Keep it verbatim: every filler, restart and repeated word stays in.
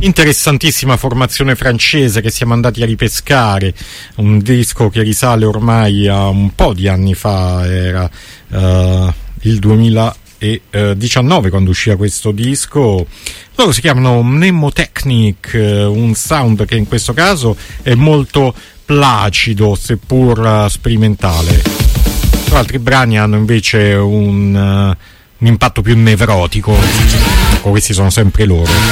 Interessantissima formazione francese che siamo andati a ripescare, un disco che risale ormai a un po' di anni fa, era uh, il duemiladiciannove quando usciva questo disco. Loro si chiamano Mnemotechnic, un sound che in questo caso è molto placido seppur uh, sperimentale. Altri brani hanno invece un, uh, un impatto più nevrotico, questi sono sempre loro.